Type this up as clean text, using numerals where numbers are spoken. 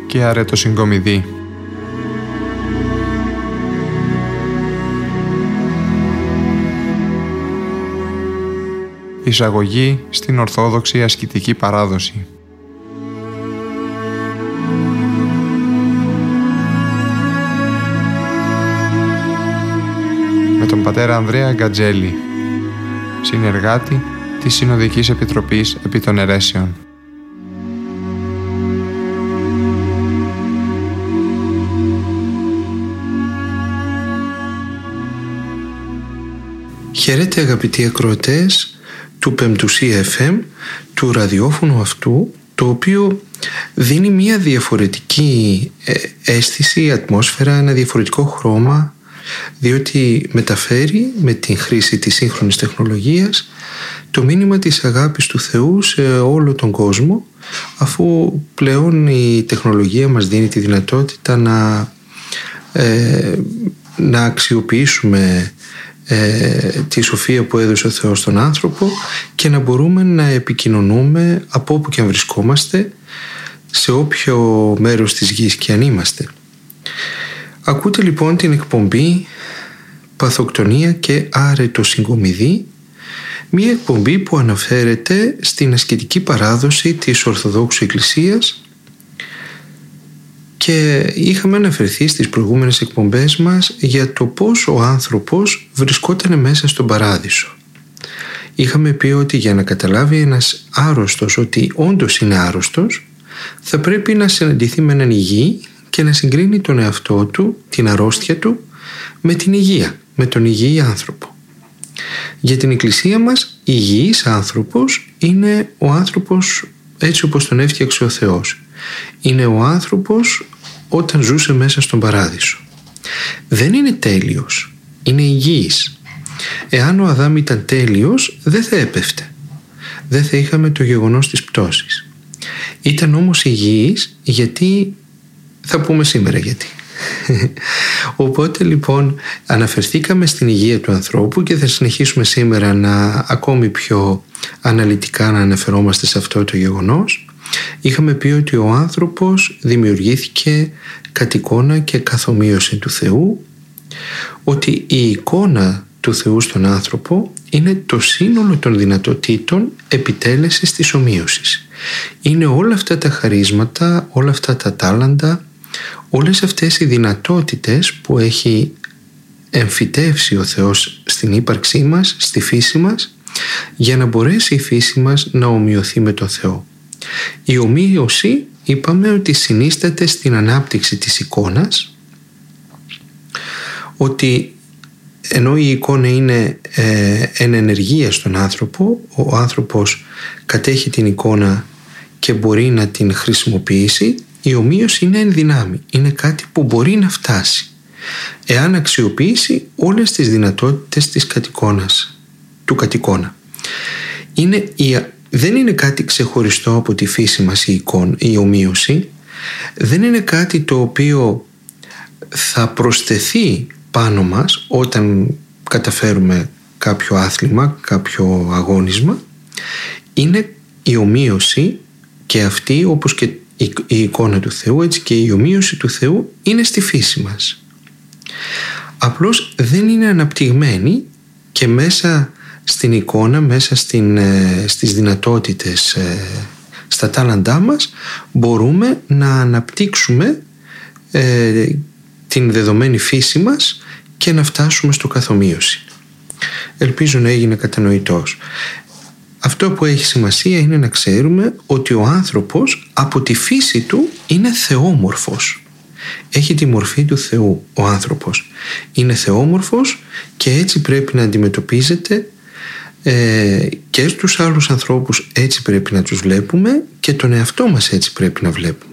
και αρετοσυγκομιδή. Εισαγωγή στην Ορθόδοξη ασκητική παράδοση. Με τον πατέρα Ανδρέα Γκατζέλη, συνεργάτη της Συνοδικής Επιτροπής επί των Αιρέσεων. Χαίρετε αγαπητοί ακροατές του Πεμπτουσία FM, του ραδιόφωνου αυτού, το οποίο δίνει μια διαφορετική αίσθηση, ατμόσφαιρα, ένα διαφορετικό χρώμα, διότι μεταφέρει με την χρήση της σύγχρονης τεχνολογίας το μήνυμα της αγάπης του Θεού σε όλο τον κόσμο, αφού πλέον η τεχνολογία μας δίνει τη δυνατότητα να αξιοποιήσουμε τη σοφία που έδωσε ο Θεός στον άνθρωπο και να μπορούμε να επικοινωνούμε από όπου και αν βρισκόμαστε, σε όποιο μέρος της γης και αν είμαστε. Ακούτε λοιπόν την εκπομπή Παθοκτονία και Αρετοσυγκομιδή, μια εκπομπή που αναφέρεται στην ασκητική παράδοση της Ορθοδόξου Εκκλησίας, και είχαμε αναφερθεί στις προηγούμενες εκπομπές μας για το πώς ο άνθρωπος βρισκόταν μέσα στον παράδεισο. Είχαμε πει ότι για να καταλάβει ένας άρρωστος ότι όντως είναι άρρωστος, θα πρέπει να συναντηθεί με έναν υγιή και να συγκρίνει τον εαυτό του, την αρρώστια του, με την υγεία, με τον υγιή άνθρωπο. Για την Εκκλησία μας, υγιής άνθρωπος είναι ο άνθρωπος έτσι όπως τον έφτιαξε ο Θεός. Είναι ο άνθρωπος όταν ζούσε μέσα στον παράδεισο. Δεν είναι τέλειος, είναι υγιής. Εάν ο Αδάμ ήταν τέλειος, δεν θα έπεφτε. Δεν θα είχαμε το γεγονός της πτώσης. Ήταν όμως υγιής γιατί, θα πούμε σήμερα γιατί. Οπότε λοιπόν αναφερθήκαμε στην υγεία του ανθρώπου και θα συνεχίσουμε σήμερα ακόμη πιο αναλυτικά να αναφερόμαστε σε αυτό το γεγονός. Είχαμε πει ότι ο άνθρωπος δημιουργήθηκε κατ' εικόνα και καθ' ομοίωση του Θεού, ότι η εικόνα του Θεού στον άνθρωπο είναι το σύνολο των δυνατοτήτων επιτέλεσης της ομοίωσης. Είναι όλα αυτά τα χαρίσματα, όλα αυτά τα τάλαντα, όλες αυτές οι δυνατότητες που έχει εμφυτεύσει ο Θεός στην ύπαρξή μας, στη φύση μας, για να μπορέσει η φύση μας να ομοιωθεί με τον Θεό. Η ομοίωση είπαμε ότι συνίσταται στην ανάπτυξη της εικόνας, ότι ενώ η εικόνα είναι εν ενεργεία στον άνθρωπο, ο άνθρωπος κατέχει την εικόνα και μπορεί να την χρησιμοποιήσει. Η ομοίωση είναι εν δυνάμει, είναι κάτι που μπορεί να φτάσει εάν αξιοποιήσει όλες τις δυνατότητες της κατοικώνας, του κατοικώνα. Δεν είναι κάτι ξεχωριστό από τη φύση μας η ομοίωση, δεν είναι κάτι το οποίο θα προσθεθεί πάνω μας όταν καταφέρουμε κάποιο άθλημα, κάποιο αγώνισμα. Είναι η ομοίωση, και αυτή όπως και η εικόνα του Θεού, έτσι και η ομοίωση του Θεού είναι στη φύση μας. Απλώς δεν είναι αναπτυγμένη, και μέσα στην εικόνα, μέσα στις δυνατότητες, στα τάλαντά μας, μπορούμε να αναπτύξουμε την δεδομένη φύση μας και να φτάσουμε στο καθομοίωση. Ελπίζω να έγινε κατανοητός. Αυτό που έχει σημασία είναι να ξέρουμε ότι ο άνθρωπος από τη φύση του είναι θεόμορφος. Έχει τη μορφή του Θεού ο άνθρωπος. Είναι θεόμορφος και έτσι πρέπει να αντιμετωπίζεται, και στους άλλους ανθρώπους έτσι πρέπει να τους βλέπουμε, και τον εαυτό μας έτσι πρέπει να βλέπουμε.